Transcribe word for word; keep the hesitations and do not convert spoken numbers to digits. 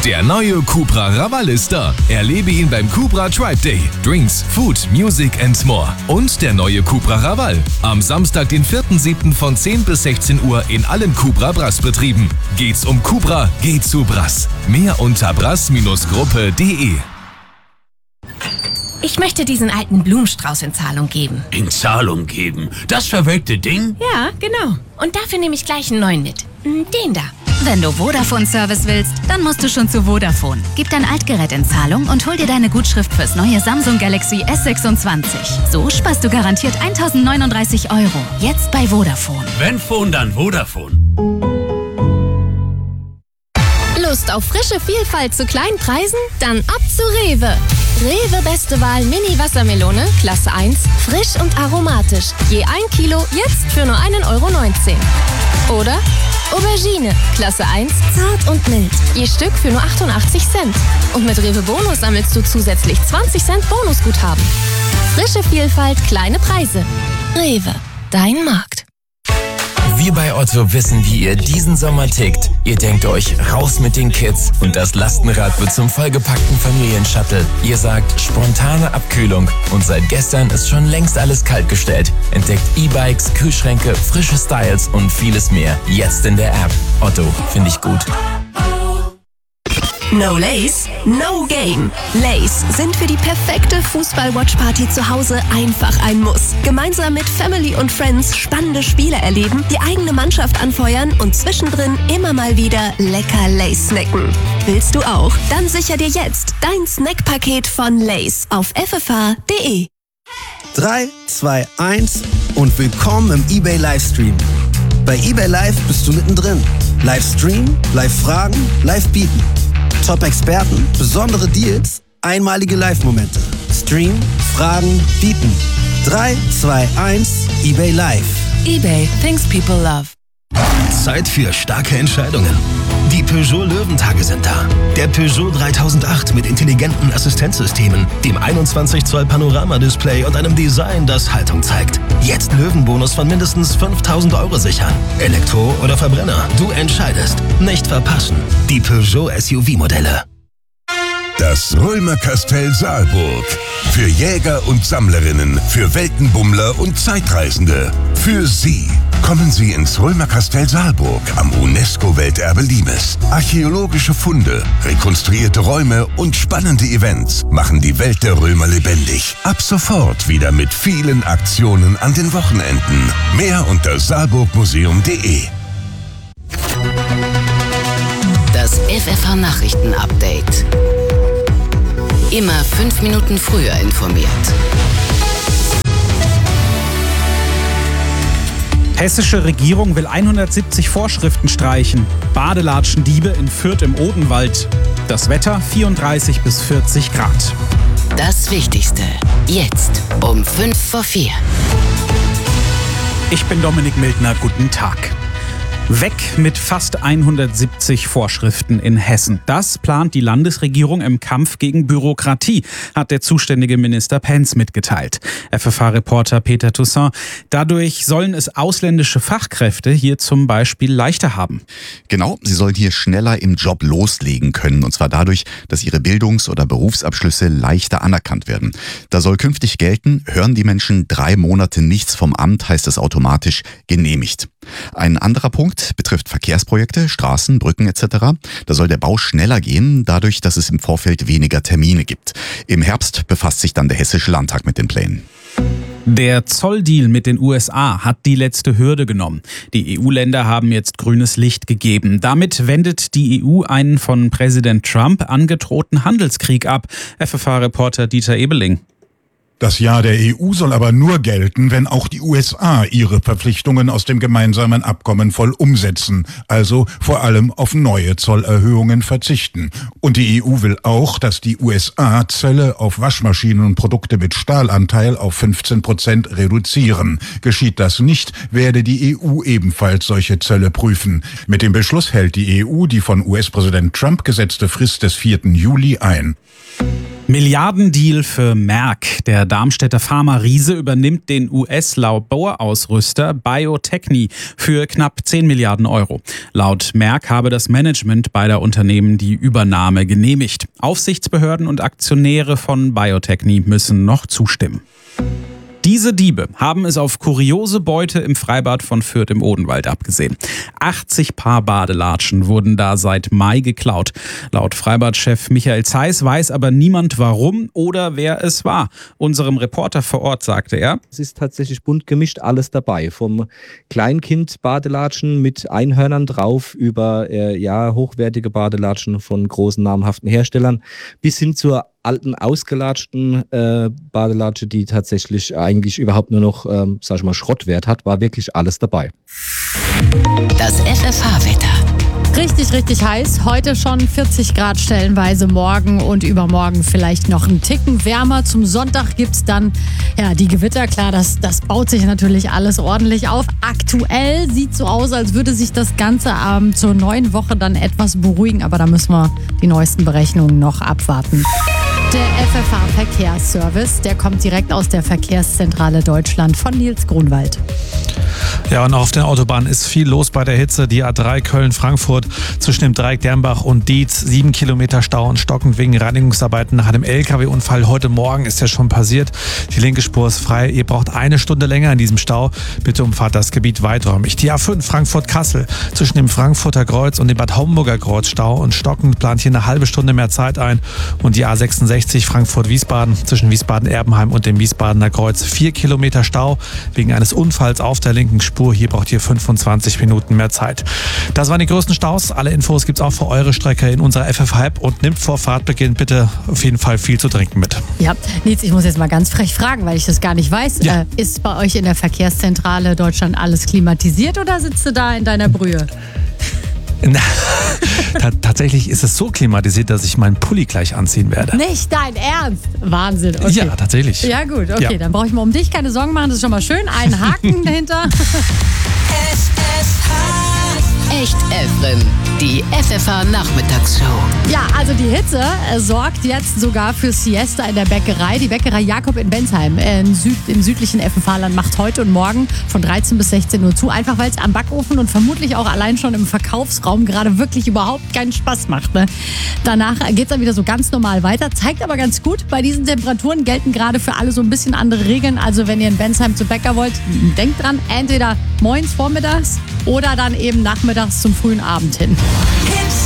Der neue Cupra Raval ist da. Erlebe ihn beim Cupra Tribe Day. Drinks, Food, Music and more. Und der neue Cupra Raval. Am Samstag, den vierten siebten von zehn bis sechzehn Uhr in allen Cupra Brass-Betrieben. Geht's um Cupra, geht's zu Brass. Mehr unter brass Gruppe punkt de. Ich möchte diesen alten Blumenstrauß in Zahlung geben. In Zahlung geben? Das verwelkte Ding? Ja, genau. Und dafür nehme ich gleich einen neuen mit. Den da. Wenn du Vodafone-Service willst, dann musst du schon zu Vodafone. Gib dein Altgerät in Zahlung und hol dir deine Gutschrift fürs neue Samsung Galaxy S sechsundzwanzig. So sparst du garantiert eintausendneununddreißig Euro. Jetzt bei Vodafone. Wenn Phone, dann Vodafone. Lust auf frische Vielfalt zu kleinen Preisen? Dann ab zu Rewe. Rewe Beste Wahl Mini Wassermelone, Klasse eins, frisch und aromatisch. Je ein Kilo, jetzt für nur einen Euro neunzehn. Oder Aubergine, Klasse eins, zart und mild. Je Stück für nur achtundachtzig Cent. Und mit Rewe Bonus sammelst du zusätzlich zwanzig Cent Bonusguthaben. Frische Vielfalt, kleine Preise. Rewe, dein Markt. Wir bei Otto wissen, wie ihr diesen Sommer tickt. Ihr denkt euch, raus mit den Kids und das Lastenrad wird zum vollgepackten Familienshuttle. Ihr sagt, spontane Abkühlung und seit gestern ist schon längst alles kaltgestellt. Entdeckt E-Bikes, Kühlschränke, frische Styles und vieles mehr. Jetzt in der App. Otto, finde ich gut. No Lace, no Game. Lace sind für die perfekte Fußball-Watch-Party zu Hause einfach ein Muss. Gemeinsam mit Family und Friends spannende Spiele erleben, die eigene Mannschaft anfeuern und zwischendrin immer mal wieder lecker Lace snacken. Willst du auch? Dann sicher dir jetzt dein Snackpaket von Lace auf f f h punkt de. drei, zwei, eins und willkommen im eBay Livestream. Bei eBay Live bist du mittendrin. Livestream, Live-Fragen, Live-Bieten. Top-Experten, besondere Deals, einmalige Live-Momente. Stream, Fragen, bieten. drei, zwei, eins, eBay Live. eBay, things people love. Zeit für starke Entscheidungen. Die Peugeot Löwentage sind da. Der Peugeot dreitausendacht mit intelligenten Assistenzsystemen, dem einundzwanzig Zoll Panoramadisplay und einem Design, das Haltung zeigt. Jetzt Löwenbonus von mindestens fünftausend Euro sichern. Elektro oder Verbrenner, du entscheidest. Nicht verpassen. Die Peugeot S U V-Modelle. Das Römerkastell Saalburg. Für Jäger und Sammlerinnen, für Weltenbummler und Zeitreisende. Für Sie. Kommen Sie ins Römerkastell Saalburg am UNESCO-Welterbe Limes. Archäologische Funde, rekonstruierte Räume und spannende Events machen die Welt der Römer lebendig. Ab sofort wieder mit vielen Aktionen an den Wochenenden. Mehr unter saalburgmuseum punkt de. Das F F H-Nachrichten-Update. Immer fünf Minuten früher informiert. Hessische Regierung will hundertsiebzig Vorschriften streichen. Badelatschendiebe in Fürth im Odenwald. Das Wetter vierunddreißig bis vierzig Grad. Das Wichtigste. Jetzt um fünf vor vier. Ich bin Dominik Mildner. Guten Tag. Weg mit fast hundertsiebzig Vorschriften in Hessen. Das plant die Landesregierung im Kampf gegen Bürokratie, hat der zuständige Minister Pentz mitgeteilt. F F H-Reporter Peter Toussaint. Dadurch sollen es ausländische Fachkräfte hier zum Beispiel leichter haben. Genau, sie sollen hier schneller im Job loslegen können. Und zwar dadurch, dass ihre Bildungs- oder Berufsabschlüsse leichter anerkannt werden. Da soll künftig gelten, hören die Menschen drei Monate nichts vom Amt, heißt es automatisch genehmigt. Ein anderer Punkt betrifft Verkehrsprojekte, Straßen, Brücken et cetera. Da soll der Bau schneller gehen, dadurch, dass es im Vorfeld weniger Termine gibt. Im Herbst befasst sich dann der Hessische Landtag mit den Plänen. Der Zolldeal mit den U S A hat die letzte Hürde genommen. Die E U-Länder haben jetzt grünes Licht gegeben. Damit wendet die E U einen von Präsident Trump angedrohten Handelskrieg ab. F F H-Reporter Dieter Ebeling. Das Ja der E U soll aber nur gelten, wenn auch die U S A ihre Verpflichtungen aus dem gemeinsamen Abkommen voll umsetzen, also vor allem auf neue Zollerhöhungen verzichten. Und die E U will auch, dass die U S A Zölle auf Waschmaschinen und Produkte mit Stahlanteil auf fünfzehn Prozent reduzieren. Geschieht das nicht, werde die E U ebenfalls solche Zölle prüfen. Mit dem Beschluss hält die E U die von U S-Präsident Trump gesetzte Frist des vierten Juli ein. Milliardendeal für Merck. Der Darmstädter Pharma-Riese übernimmt den U S-Laborausrüster Bio-Techne für knapp zehn Milliarden Euro. Laut Merck habe das Management beider Unternehmen die Übernahme genehmigt. Aufsichtsbehörden und Aktionäre von Bio-Techne müssen noch zustimmen. Diese Diebe haben es auf kuriose Beute im Freibad von Fürth im Odenwald abgesehen. achtzig Paar Badelatschen wurden da seit Mai geklaut. Laut Freibadchef Michael Zeiss weiß aber niemand warum oder wer es war. Unserem Reporter vor Ort sagte er: Es ist tatsächlich bunt gemischt alles dabei. Vom Kleinkind-Badelatschen mit Einhörnern drauf über äh, ja, hochwertige Badelatschen von großen namhaften Herstellern bis hin zur alten, ausgelatschten äh, Badelatsche, die tatsächlich eigentlich überhaupt nur noch, ähm, sag ich mal, Schrottwert hat, war wirklich alles dabei. Das F F H-Wetter. Richtig, richtig heiß. Heute schon vierzig Grad stellenweise, morgen und übermorgen vielleicht noch einen Ticken wärmer. Zum Sonntag gibt es dann ja, die Gewitter. Klar, das, das baut sich natürlich alles ordentlich auf. Aktuell sieht so aus, als würde sich das Ganze ähm, zur neuen Woche dann etwas beruhigen. Aber da müssen wir die neuesten Berechnungen noch abwarten. Der F F H-Verkehrsservice, der kommt direkt aus der Verkehrszentrale Deutschland von Nils Grunwald. Ja, und auf den Autobahnen ist viel los bei der Hitze. Die A drei Köln-Frankfurt zwischen dem Dreieck Dernbach und Dietz. Sieben Kilometer Stau und stockend wegen Reinigungsarbeiten nach einem L K W-Unfall. Heute Morgen ist ja schon passiert. Die linke Spur ist frei. Ihr braucht eine Stunde länger in diesem Stau. Bitte umfahrt das Gebiet weiträumig. Die A fünf Frankfurt-Kassel zwischen dem Frankfurter Kreuz und dem Bad Homburger Kreuz Stau und stockend, plant hier eine halbe Stunde mehr Zeit ein. Und die A sechsundsechzig Frankfurt-Wiesbaden zwischen Wiesbaden-Erbenheim und dem Wiesbadener Kreuz. Vier Kilometer Stau wegen eines Unfalls auf der linken Spur. Hier braucht ihr fünfundzwanzig Minuten mehr Zeit. Das waren die größten Staus. Alle Infos gibt's auch für eure Strecke in unserer F F H-App und nimmt vor Fahrtbeginn bitte auf jeden Fall viel zu trinken mit. Ja, Nils, ich muss jetzt mal ganz frech fragen, weil ich das gar nicht weiß. Ja. Äh, ist bei euch in der Verkehrszentrale Deutschland alles klimatisiert oder sitzt du da in deiner Brühe? Tatsächlich ist es so klimatisiert, dass ich meinen Pulli gleich anziehen werde. Nicht dein Ernst? Wahnsinn. Okay. Ja, tatsächlich. Ja gut, okay, Ja. dann brauche ich mir um dich keine Sorgen machen, das ist schon mal schön. Einen Haken dahinter. Echt Evren, die F F H-Nachmittagsshow. Ja, also die Hitze äh, sorgt jetzt sogar für Siesta in der Bäckerei. Die Bäckerei Jakob in Bensheim äh, im, Süd, im südlichen F F H-Land macht heute und morgen von dreizehn bis sechzehn Uhr zu. Einfach weil es am Backofen und vermutlich auch allein schon im Verkaufsraum gerade wirklich überhaupt keinen Spaß macht. Ne? Danach geht es dann wieder so ganz normal weiter. Zeigt aber ganz gut, bei diesen Temperaturen gelten gerade für alle so ein bisschen andere Regeln. Also wenn ihr in Bensheim zum Bäcker wollt, denkt dran, entweder morgens vormittags oder dann eben nachmittags zum frühen Abend hin.